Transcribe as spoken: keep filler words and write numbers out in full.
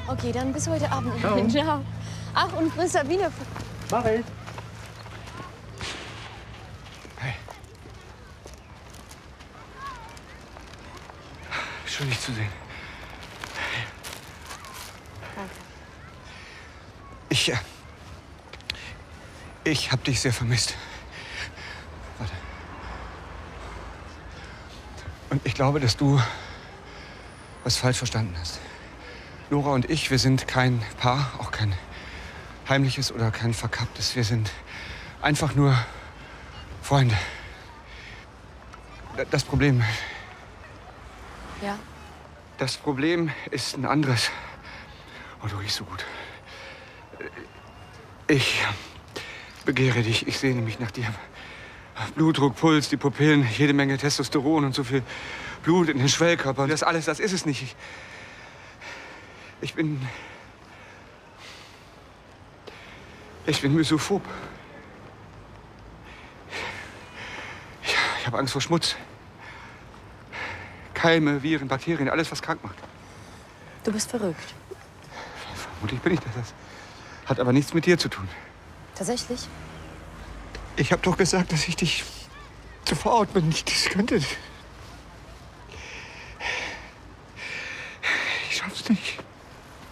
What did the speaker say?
Okay, dann bis heute Abend. Ciao. Ciao. Ach, und grüß Sabine. Mach ich. Hey. Schön, dich zu sehen. Danke. Ich, äh, ich hab dich sehr vermisst. Warte. Und ich glaube, dass du was falsch verstanden hast. Nora und ich, wir sind kein Paar, auch kein heimliches oder kein verkapptes. Wir sind einfach nur Freunde. Das Problem, Ja? das Problem ist ein anderes. Oh, du riechst so gut. Ich begehre dich, ich sehne mich nach dir. Blutdruck, Puls, die Pupillen, jede Menge Testosteron und so viel Blut in den Schwellkörper. Das alles, das ist es nicht. Ich, ich bin... Ich bin misophob. Ich, ich habe Angst vor Schmutz. Keime, Viren, Bakterien, alles, was krank macht. Du bist verrückt. Vermutlich bin ich das. Das hat aber nichts mit dir zu tun. Tatsächlich? Ich habe doch gesagt, dass ich dich sofort, wenn ich das könnte. Ich schaff's nicht.